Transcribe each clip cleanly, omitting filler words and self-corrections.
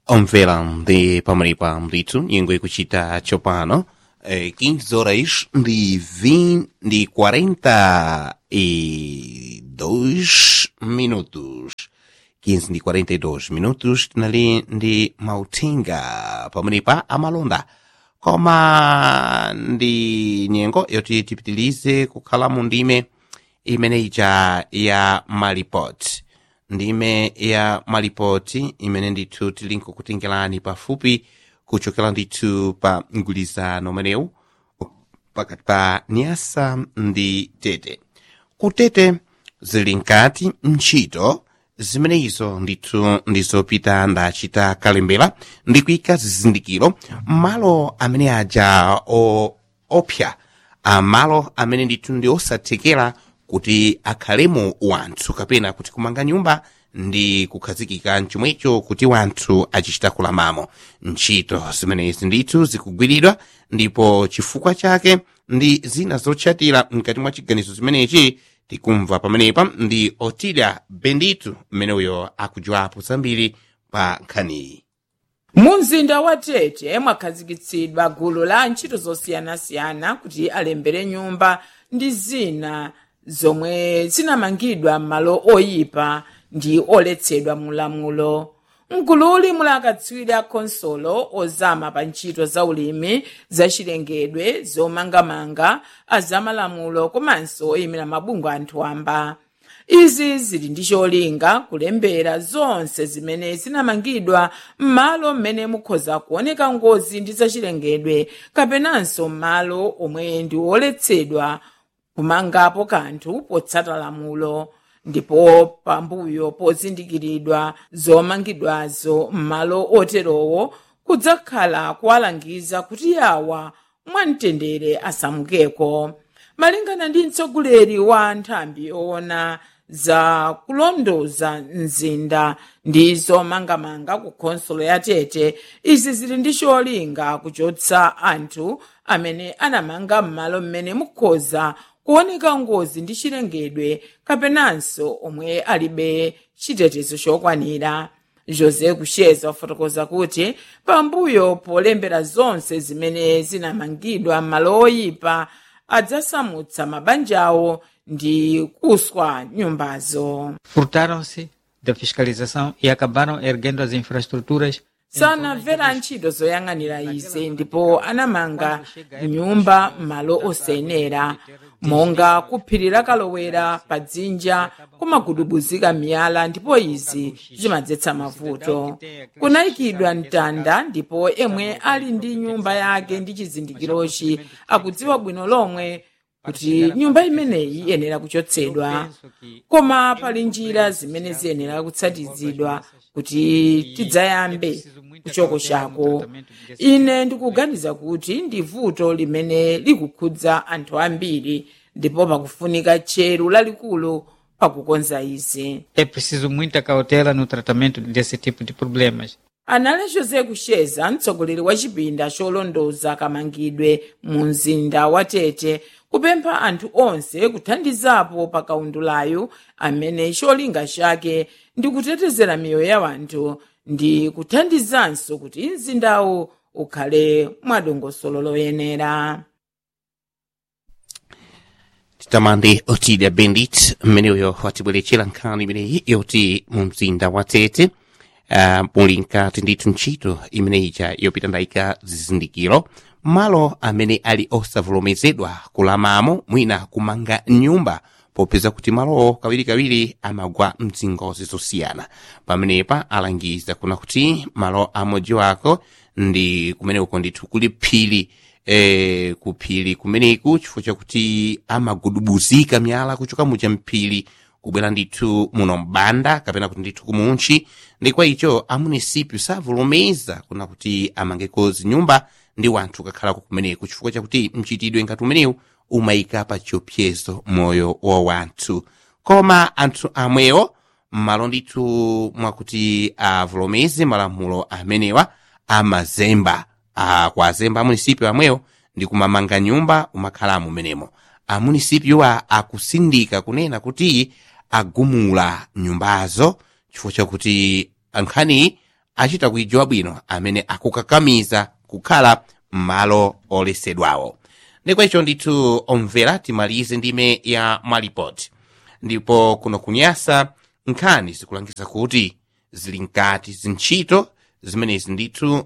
Omvela ndi pamalipa mlitu nyengwe kuchita chopano 15 horas de 42 minutos. 15 de 42 minutos tinali ndi mautenga pamalipa amalonda koma ndi nyengo yoti tipitilize kukhala mu ndime imene ija ya malipoti ndime ya malipoti imene ndithu tili nkukutengerani pafupi kuchokera ndithu pa mgwirizano umenewu pakati pa Niasa ndi Tete. Kutete zili nkati ntchito zimeneyizo ndithu ndizopita ndachita kalembera ndi kuyika zizindikiro malo amene aja opsa amalo amene ndithu ndi osathekera kuti akhalemo wanthu kapena kuti kumanga nyumba ndi kukhazikika mchomwecho kuti wanthu achichita kulamamo. Ntchito zimenezi ndithu zikugwiridwa ndipo chifukwa chake ndi zina zotchatira mkati mwa chiganizo zimenechi tikumva pamenepa ndi Otilia Benditu mmeneuyo akudziwapo zambiri pa nkhaniyi. Mu mzinda wa Tete mwakhazikitsidwa gulu la ntchito zosiyanasiyana kuti alembere nyumba ndi zina zomwe zinamangidwa m'malo oyipa ndi oletsedwa mulamulo. Mgululi mulakatswiri a konsolo ozama pa ntchito za ulimi zachilengedwe zomangamanga azamalamulo komanso oyimira mabungwe anthu amba. Izi zili ndi cholinga kulembera zonse zimene zinamangidwa m'malo mmene mukhoza kuoneka ngozi ndi zachilengedwe kapenanso m'malo omwe ndi oletsedwa kumangapo kanthu potsata lamulo. Ndipo pambuyo pozindikiridwa zomangidwazo m'malo oterowo kudzakhala kuwalangiza kuti yawa mwamtendere asamukeko. Malingana ndi mtsogoleri wa nthambi oona za kulondoza mzinda ndi zomangamanga ku khonsolo ya Tete, izi zili ndi cholinga kuchotsa anthu amene anamanga m'malo mmene mukhoza kuoneka ngozi ndi chilengedwe kapenanso omwe alibe chitetezo chokwanira. Jose Kusheza wafotokoza kuti pambuyo polembera zonse zimene zinamangidwa m'malo oyipa adzasamutsa mabanjawo ndi kuswa nyumbazo. Furtaram-se da fiscalização e acabaram erguendo as infraestruturas. Sanamvera ntchito zoyang'anira izi ndipo anamanga nyumba m'malo osayenera monga kuphirira kalowera pa dzinja kumagudubuzika miyala ndipo izi zimadzetsa mavuto. Kunayikidwa mtanda ndipo emwe ali ndi nyumba yake ndi chizindikirochi akudziwa bwino lomwe kuti nyumba imeneyi iyenera kuchotsedwa. Koma pali njira zimene ziyenera kutsatizidwa kuti tidzayambe kuchoko chako. Ine ndikuganiza kuti ndi vuto limene likukhudza anthu ambiri ndipo pakufunika tcheru lalikulu pakukonza izi. É preciso muita cautela no tratamento desse tipo de problemas. Anali Jose Kusheza, mtsogoleri wa chipinda cholondoza kamangidwe mu mzinda wa Tete, kupempha anthu onse kuthandizapo pa kaundulayo amene cholinga chake ndi kutetezera miyoyo ya anthu ndi kuthandizanso kuti mzindawo ukhale mwadongosolo loyenera. Titamande Otilia Bendit mmeneuyo watibwerechera nkhani imeneyi yoti mu mzinda wa Tete muli nkati ndithu ntchito imeneyija yopita ndayika zizindikiro malo amene ali osavomerezedwa kulamamo mwina kumanga nyumba popeza kuti malowo kawirikawiri amagwa mzingozi zosiyana. Pamenepa alangiza kuna kuti malo amodzi wako ndi kumeneko ndithu kuli phiri kuphiri kumeneku chifukwa chakuti amagudubuzika miyala kuchoka muja mphiri kubwera ndithu muno mbanda kapena kuti ndithu kumunchi. Ndi kwa icho amunisipyu savomereza kuna kuti amangeko zinyumba ndi wanthu kakhalako kumeneku chifukwa chakuti mchitidwe ngati umenewu umayika pa chiopsezo moyo wa wanthu. Koma anthu amwewo m'malo ndithu mwakuti avomereze malamulo amenewa amazemba kwazemba amunisipyu amwewo ndi kumamanga nyumba umakhala mumenemo. Amunisipyuwa akusindika kunena kuti agumula nyumbazo chifukwa chakuti nkhani achita kuidziwa bwino amene akukakamiza kukhala m'malo olesedwawo. Ndikwecho ndithu omvera timalize ndime ya malipoti. Ndipo kuno kunyasa nkhani zikulangiza kuti zili nkati zintchito zimenezi ndithu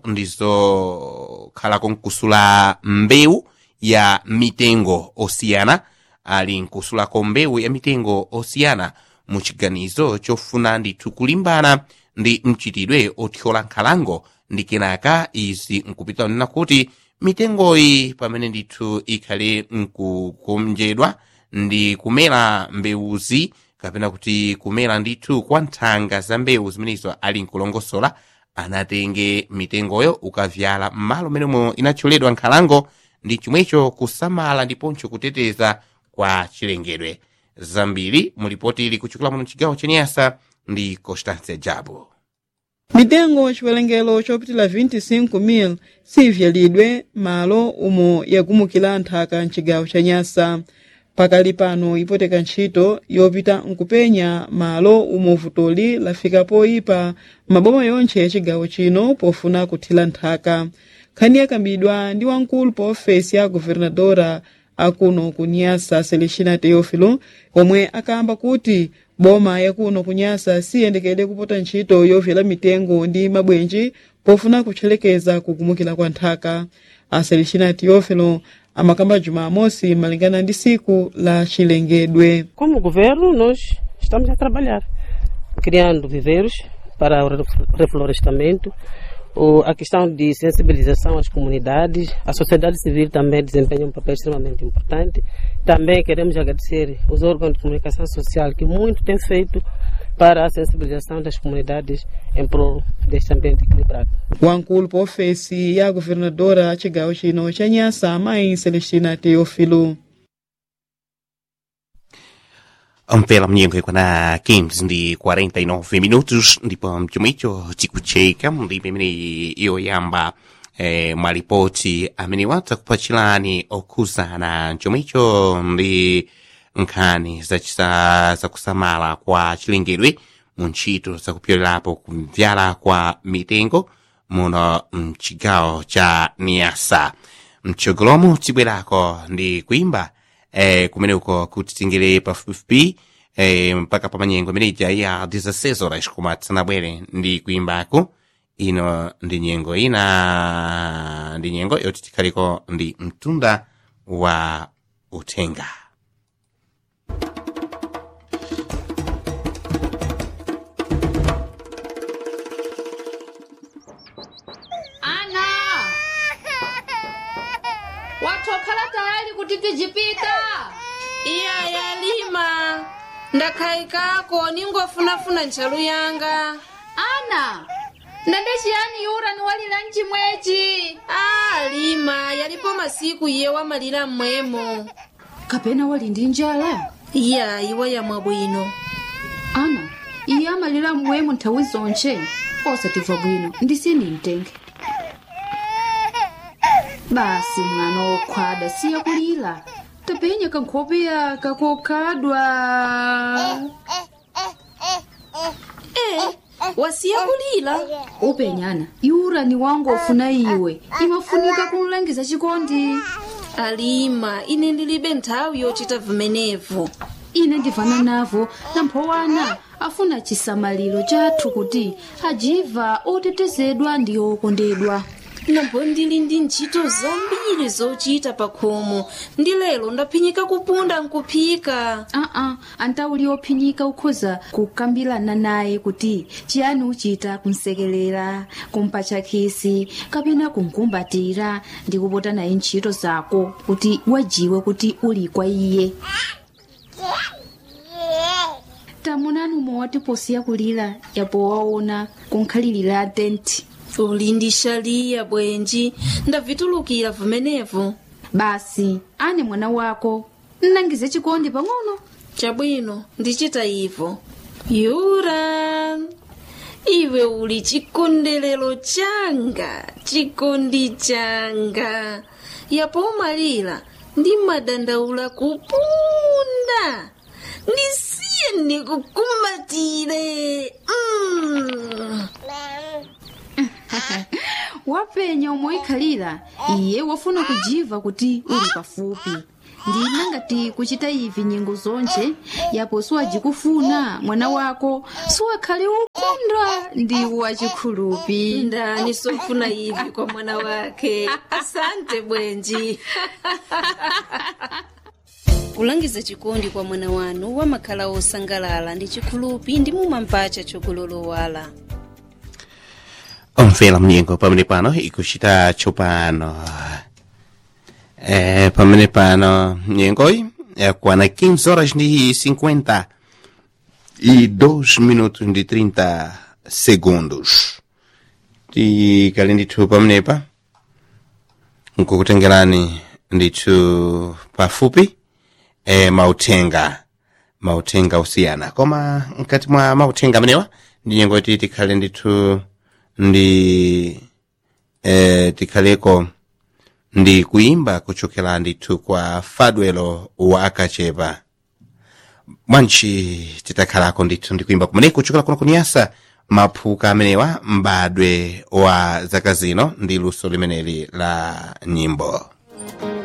ndizokhala konkusula mbewu ya mitengo osiyana. Ali nkusulako mbewu ya mitengo osiyana mu chiganizo chofuna ndithu kulimbana ndi mchitidwe othyola nkhalango ndi kenaka izi nkupita nena kuti mitengoyi pamene ndithu ikhale nkukonjedwa ndi kumera mbewuzi kapena kuti kumera ndithu kwa nthanga za mbewu zimenezo ali nkulongosola anatenge mitengoyo ukavyala m'malo menemo inathyoledwa nkhalango ndi chomwecho kusamala ndiponso kuteteza kwa chilengedwe. Zambiri mulipoti ili kuchukula muno chigawo cha Niassa ndi Constância Jabu. Mitengo chiwerengero chopitila 25,000 sivyalidwe malo umo yakumukira nthaka mchigawo cha Niassa. Pakali pano ipoteka ntchito yopita nkupenya malo umo vutoli lafika poyipa maboma yonse ya chigawo chino pofuna kuthira nthaka. Nkhani yakambidwa ndi wamkulu pa ofesi ya guvernadora akuno ku Niassa Celestina Teófilo, omwe akamba kuti boma yakuno ku Niassa siyendekere kupota ntchito yovyala mitengo ndi mabwenji pofuna kutchelekeza kukumukira kwa nthaka. A Celestina Teófilo amakamba Jumamosi malingana ndi siku la chilengedwe. Como governo, nós estamos a trabalhar, criando viveiros para o reflorestamento, a questão de sensibilização às comunidades. A sociedade civil também desempenha um papel extremamente importante. Também queremos agradecer os órgãos de comunicação social que muito têm feito para a sensibilização das comunidades em prol deste ambiente equilibrado. Wamkulu pa ofesi ya governadora chigawo chino cha Niassa Mãe Celestina Teófilo. Mpela mnyengo ikwana 15 ndi 49 minutos ndipo mchomwicho chikucheka ndi pamene yoyamba malipoti amene watsa kupachilani okhuzana mchomwicho ndi nkhani zakusamala kwa chilengedwe mu ntchito zakupyolerapo kuvyala kwa mitengo muno mchigawo cha Niassa. Mchogolomo tibwerako ndi kuimba kumene uko kuti tingere pafupifupi mpaka pa manyengo imeneja ya 16 horas koma tsanabwere ndi kuimbako. Ino ndi nyengo ina ndi nyengo yoti tikhaliko ndi mtunda wa uthenga. Ana! Watokhala tayari kuti tijipita? Iya Lima, ndakhaikako ningofunafuna ntchalu yanga. Ana! Ndende chiyani yura niwalira mchimwechi? Lima, yalipo masiku iye wamalira mmwemo. Kapena wali ndi njala? Iya, iwa yamwa bwino. Ana, iye amalira mmwemo nthawi zonche. Osatimva bwino, ndisini mtenge. Basi mwana wokhwada siya kulira. Tapenya kankhope yaka kokhadwa. Wasiya kulira? Upenyana, yura ni wangu ofuna iwe. Imafunika kumulangiza chikondi. Alima, ine ndilibe nthawi yochita vimenevo. Ine ndivana navo namphowana afuna chisamaliro chathu kuti ajiva otetezedwa ndi okondedwa. Nambo ndili ndi ntchito zambiri zochita pakhomo. Ndi lero ndaphinyika kupunda nkuphika. Antauli ophinyika ukhoza kukambirana naye kuti chiyani uchita kumsekelera, kumpatcha khisi, kapena kumkumbatira ndi kupota naye ntchito zako kuti wajiwe kuti uli kwa iye. Tamunani umowati posi ya kulira yapo waona kunkhalirira tenti. Uli ndi shaliya bwenji, ndavitulukira vimenevo. Basi, ane mwana wako, nnangize chikondi pang'ono. Chabwino, ndichita ivo. Yura, iwe uli chikondelero changa, chikondi changa. Yapo umalira, ndi madandaula kupunda. Ndisiye ndikukumbatire. wapenya umoikhalira iye wafuna kujiva kuti uli pafupi ndina ngati kuchita ivi nyengo zonje yapo siwajikufuna mwana wako siwakhale ukondwa ndi wachikhulupi ndani sofuna ivi kwa mwana wake. Asante bwenji. kulangiza chikondi kwa mwana wanu wamakhala osangalala ndi chikhulupi ndi mumampacha chokulolowala. Omvera mnyengo pamene pano ikuchita tsopano pamene pano nyengoyi kwana 15 horas ndi 52 minutos ndi 30 segundos. Tikali ndithu pamenepa nkukutengerani ndithu pafupi mauthenga osiyana koma mkati mwa mauthenga amenewa ndi nyengo kuti tikhale ndithu ndi tikhaleko ndi kuimba kuchokera ndithu kwa fadwelo wa akachepa mwanchi titakhalako ndithu ndi kuimba kumeneko kuchokera kuno kunyasa maphuka amenewa mbadwe wa zaka zino ndi luso limeneli la nyimbo.